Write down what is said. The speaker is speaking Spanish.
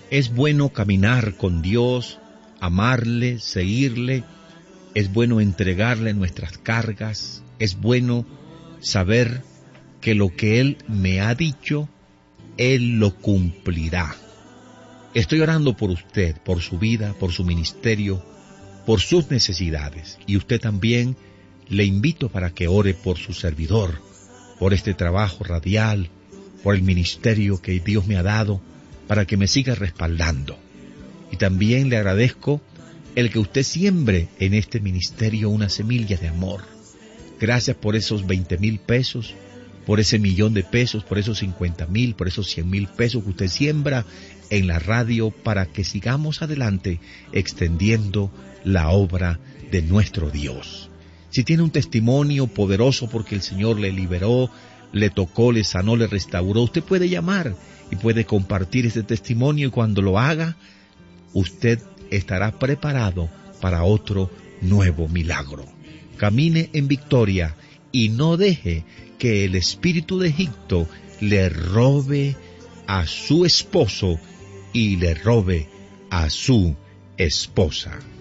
Es bueno caminar con Dios, amarle, seguirle. Es bueno entregarle nuestras cargas. Es bueno saber que lo que Él me ha dicho, Él lo cumplirá. Estoy orando por usted, por su vida, por su ministerio, por sus necesidades. Y usted también, le invito para que ore por su servidor, por este trabajo radial, por el ministerio que Dios me ha dado, para que me siga respaldando. Y también le agradezco el que usted siembre en este ministerio una semilla de amor. Gracias por esos 20,000 pesos, por ese 1,000,000 de pesos, por esos 50,000, por esos 100,000 pesos que usted siembra en la radio para que sigamos adelante extendiendo la obra de nuestro Dios. Si tiene un testimonio poderoso porque el Señor le liberó, le tocó, le sanó, le restauró, usted puede llamar y puede compartir ese testimonio, y cuando lo haga, usted estará preparado para otro nuevo milagro. Camine en victoria y no deje que el espíritu de Egipto le robe a su esposo y le robe a su esposa.